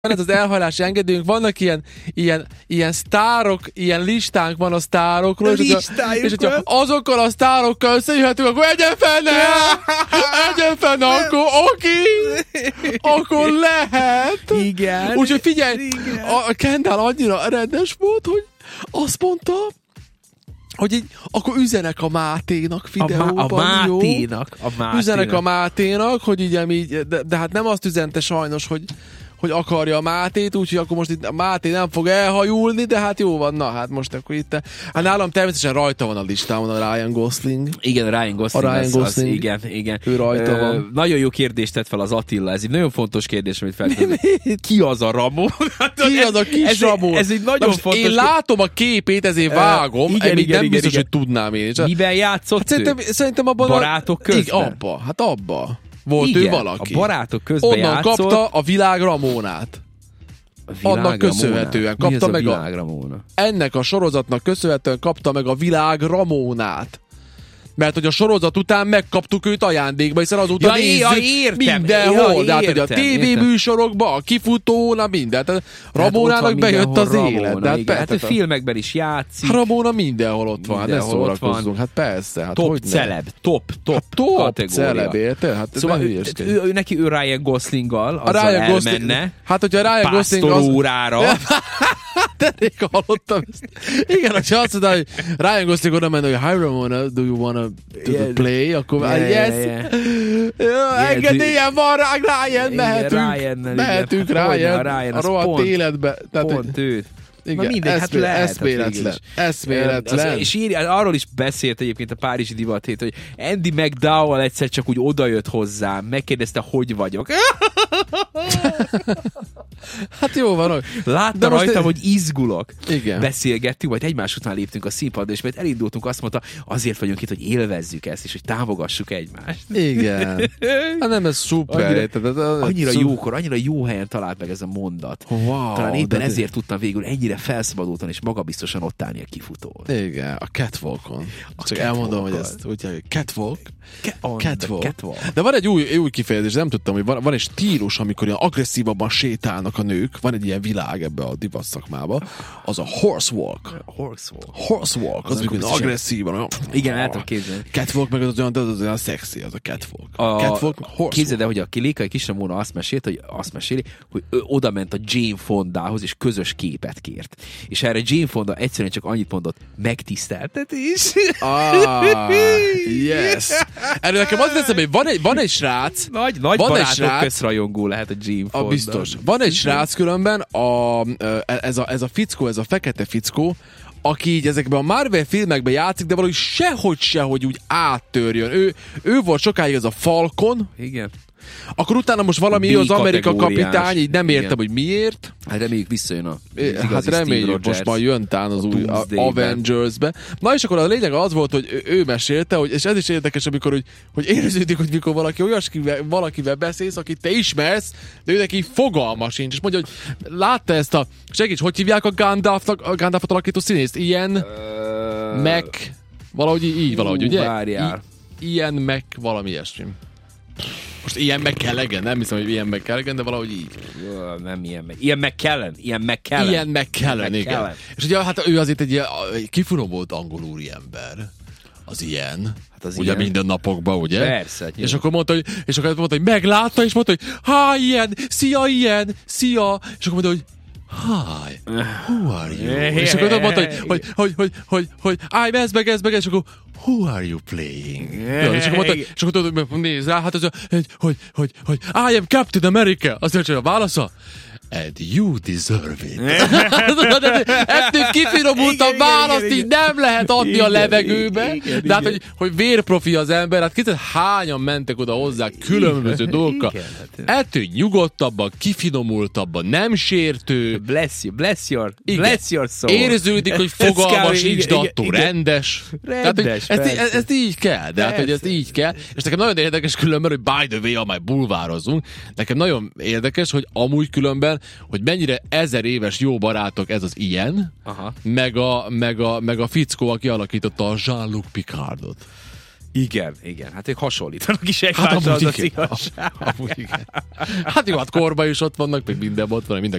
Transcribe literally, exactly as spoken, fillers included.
ez az elhajlási engedélyünk, vannak ilyen, ilyen, ilyen sztárok, ilyen listánk van a sztárokról, és, hogyha, és hogyha azokkal a sztárokkal összejöhetünk, akkor egyen fenne! Egyen fenne, akkor oké! Akkor lehet! Igen. Úgyhogy figyelj, igen. a Kendall annyira rendes volt, hogy azt mondta, hogy így, akkor üzenek a Máténak videóban, a, Ma- a Máténak, a Máténak. Üzenek a Máténak, hogy így, így de, de hát nem azt üzente sajnos, hogy hogy akarja a Mátét, úgyhogy akkor most itt a Máté nem fog elhajulni, de hát jó van, na hát most akkor itt. Hát nálam természetesen rajta van a listámon a Ryan Gosling. Igen, a Ryan Gosling. A Ryan az, Gosling. Az, igen, igen. Ő rajta Ö, van. Nagyon jó kérdést tett fel az Attila, ez egy nagyon fontos kérdés, amit feltett. Ki az a Ramon? Ki az a kis ez, Ramon? Ez egy nagyon na, fontos én látom a képét, ezért vágom, igen, még igen, nem igen, biztos, igen. hogy tudnám én is. Mivel játszott hát szerintem, szerintem abban Barátok a... közben? Igen, abba, hát abba. Volt igen, ő valaki. A Barátok közben onnan játszott. kapta a világ Ramónát. Annak köszönhetően Mi kapta a meg világ a... Ramóna? Ennek a sorozatnak köszönhetően kapta meg a világ Ramónát. Mert hogy a sorozat után megkaptuk őt ajándékba, hiszen azóta ja, nézzük ja, értem, mindenhol. ja, de hát, hogy a értem, tévéműsorokban, a kifutón, a minden. Tehát Ramónának bejött az Ramona, élet. De hát, igen. hát, hát a filmekben is játszik. Ramóna mindenhol ott van, ne Mindenhol ott szórakozzunk. Hát persze. Hát top hogy celeb, top, top, hát top kategória. celeb, érted? Hát szóval ne ő, hülyeskedj. ő, ő, neki ő Ryan Goslinggal, A azzal Ryan Gosling, elmenne. hát hogyha Ryan Gosling az... Pásztorórára. Hát elég hallottam ezt. Igen, hogyha azt mondta, hogy Ryan Gosling oda menne, hogy hi Ramona, do you wanna do Yeah. the play? Akkor Yeah, yes. yeah, yeah. Yeah, engedélyen van rá, Ryan, mehetünk. Ryan-nel, mehetünk igen. Hát Ryan, hogyne, Ryan, a az rohadt pont- életbe. Tehát, Pont őt. igen, Na mindegy, hát eszmé- lehet. eszméletlen. Eszméletlen. Az, és írja, arról is beszélt egyébként a Párizsi Divathét, hogy Andy McDowell egyszer csak úgy odajött hozzám, megkérdezte, hogy vagyok. Hát jó van, hogy... Látta De most rajtam, egy- hogy izgulok. Igen. Beszélgettünk, majd egymás után léptünk a színpadra, és mert elindultunk, azt mondta, azért vagyunk itt, hogy élvezzük ezt, és hogy támogassuk egymást. Igen. Hát nem, ez szuper. Annyira- érted? Ez- ez- Annyira szuper. jókor, annyira jó helyen talált meg ez a mondat. Wow, Talán éppen de- ezért tudtam végül ennyire felszabadultan és magabiztosan ott állni a kifutón. Igen, a catwalkon. A Csak elmondom, hogy catwalkon. ezt úgy hívják, catwalk. Ke- on Catwalk. the catwalk. De van egy új, új kifejezés, nem tudtam, hogy van, van egy stílus, amikor ilyen agresszívabban sétálnak a nők. Van egy ilyen világ ebbe a divat szakmába. Az a horsewalk. Horsewalk. Horsewalk, az, az amikor amikor agresszívan. Olyan, Igen, el tudom képzelni. Catwalk meg az olyan, az olyan szexi, az a catwalk. A, Catwalk, horsewalk. képzeld el, hogy a Lékai Kisramóna azt mesélt, hogy azt meséli, hogy ő oda ment a Jane Fondához, és közös képet kért. És erre Jane Fonda egyszerűen csak annyit mondott, megtiszteltetés. Ah, yes. Erről nekem az lesz, hogy van egy, van egy srác, Nagy, nagy van egy barátok srác, közrajongó lehet a Jane Fonda. a biztos. Van egy srác különben, a, ez, a, ez a fickó, ez a fekete fickó, aki így ezekben a Marvel filmekben játszik, de valahogy sehogy sehogy úgy áttörjön. Ő, ő volt sokáig ez a Falcon, Igen. akkor utána most valami B az Amerika kategóriás. kapitány, így nem értem, Igen. hogy miért. Hát reméljük visszajön a Hát reméljük, most már jön tán az a új Doomsday-ben. Avengers-be. Na és akkor a lényeg az volt, hogy ő, ő mesélte, hogy, és ez is érdekes, amikor hogy, hogy érződik, hogy mikor valaki olyaskivel, valakivel beszélsz, akit te ismersz, de ő neki fogalma sincs. És mondja, hogy látta ezt a, segíts, hogy hívják a Gandalf-nak, a Gandalfot alakító színészt? Ilyen, Uh, meg, valahogy így, így valahogy, ugye? Várjál. I, ilyen, meg, valami ilyesmi. Most ilyen meg Callaghan, nem hiszem, hogy ilyen meg Callaghan, de valahogy így. Ö, Nem ilyen meg. Ilyen meg kellen. Ilyen meg kellen. Ilyen meg Kellen, igen. McKellen. És ugye hát ő azért egy, ilyen- egy kifinomult angol úriember. Az ilyen. Hát az ugye ilyen. minden napokban, ugye? Persze, hát És nyilván. akkor mondta, hogy, és akkor mondta, hogy meglátta, és mondta, hogy há, ilyen, szia, ilyen, szia. És akkor mondta, hogy hi, who are you? És akkor mondta, hogy, hogy, hogy, hogy, hogy, hogy állj, ez meg, ez meg, és akkor who are you playing? Ja, és akkor mondta, és akkor tudod, hogy nézd rá, hát az, hogy, hogy, hogy, hogy I am Captain America. Azt mondja, hogy a válasza, and you deserve it. Ettől kifinomultabb választ így nem lehet adni a levegőbe. De hát, hogy, hogy vérprofi az ember, hát kétszer hányan mentek oda hozzá különböző dolgokkal. Ettől nyugodtabban, kifinomultabban, nem sértő. Bless you, bless your, Igen. bless your soul. Érződik, hogy Ez fogalma kell, sincs, de igen, attól igen. rendes. Tehát, hogy Rendes, ezt, így- persze. ezt így kell, de hát, hogy ezt Persze. így kell. És nekem nagyon érdekes különben, hogy by the way, ha már bulvározunk, nekem nagyon érdekes, hogy amúgy különben, hogy mennyire ezer éves jó barátok ez az ilyen, Aha. meg a, meg, a, meg a fickó, aki alakította a Jean-Luc Picardot. Igen, igen. Hát ők hasonlítanak is Hát egymásra, amúgy az az igen. igazság. Amúgy igen. Hát jó, hát korban is ott vannak, meg minden ott van, minden